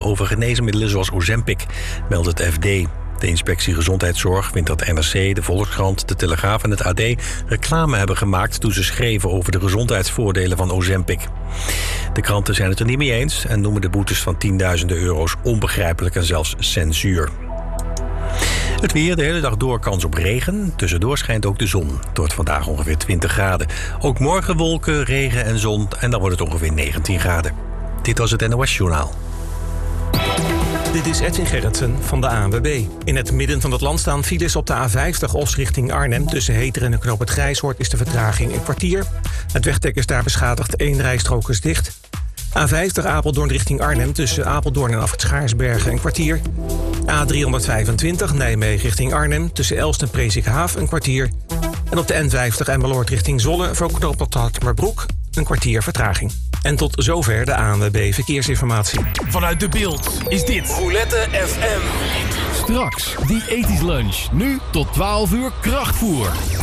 over geneesmiddelen zoals Ozempic, meldt het FD. De inspectie Gezondheidszorg vindt dat NRC, de Volkskrant, de Telegraaf en het AD reclame hebben gemaakt toen ze schreven over de gezondheidsvoordelen van Ozempic. De kranten zijn het er niet mee eens en noemen de boetes van tienduizenden euro's onbegrijpelijk en zelfs censuur. Het weer, de hele dag door kans op regen. Tussendoor schijnt ook de zon. Het wordt vandaag ongeveer 20 graden. Ook morgen wolken, regen en zon en dan wordt het ongeveer 19 graden. Dit was het NOS Journaal. Dit is Edwin Gerritsen van de ANWB. In het midden van het land staan files op de A50 Os richting Arnhem. Tussen Heteren en Knoop het Grijshoort is de vertraging een kwartier. Het wegdek is daar beschadigd, 1 rijstrook is dicht. A50 Apeldoorn richting Arnhem tussen Apeldoorn en Afrit Schaarsbergen een kwartier. A325 Nijmegen richting Arnhem tussen Elst en Presikhaaf een kwartier. En op de N50 Emmeloord richting Zwolle voor knooppunt Hartmarbroek een kwartier vertraging. En tot zover de ANWB Verkeersinformatie. Vanuit De Bilt is dit Roulette FM. Straks, die ethisch lunch. Nu tot 12 uur krachtvoer.